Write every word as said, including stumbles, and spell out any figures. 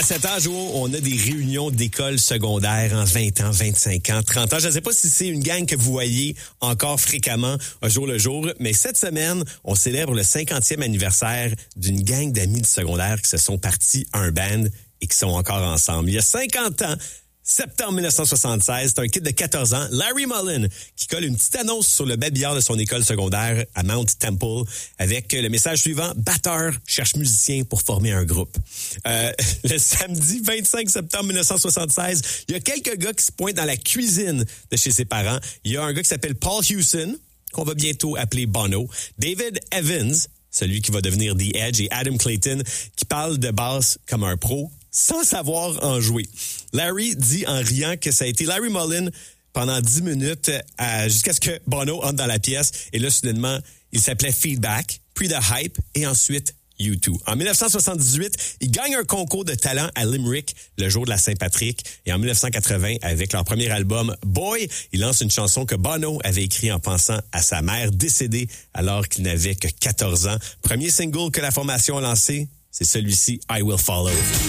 À cet âge où on a des réunions d'école secondaire en vingt ans, vingt-cinq ans, trente ans. Je ne sais pas si c'est une gang que vous voyez encore fréquemment, un jour le jour, mais cette semaine, on célèbre le cinquantième anniversaire d'une gang d'amis du secondaire qui se sont partis à un band et qui sont encore ensemble. Il y a cinquante ans, septembre dix-neuf cent soixante-seize, c'est un kid de quatorze ans, Larry Mullen, qui colle une petite annonce sur le babillard de son école secondaire à Mount Temple avec le message suivant: batteur cherche musicien pour former un groupe. Euh, le samedi vingt-cinq septembre dix-neuf cent soixante-seize, il y a quelques gars qui se pointent dans la cuisine de chez ses parents. Il y a un gars qui s'appelle Paul Hewson, qu'on va bientôt appeler Bono, David Evans, celui qui va devenir The Edge, et Adam Clayton, qui parle de basse comme un pro, sans savoir en jouer. Larry dit en riant que ça a été Larry Mullen pendant dix minutes à, jusqu'à ce que Bono entre dans la pièce. Et là, soudainement, il s'appelait Feedback, puis The Hype, et ensuite U deux. En dix-neuf cent soixante-dix-huit, il gagne un concours de talent à Limerick le jour de la Saint-Patrick. Et en dix-neuf cent quatre-vingts, avec leur premier album, Boy, il lance une chanson que Bono avait écrite en pensant à sa mère décédée alors qu'il n'avait que quatorze ans. Premier single que la formation a lancé, c'est celui-ci, I Will Follow.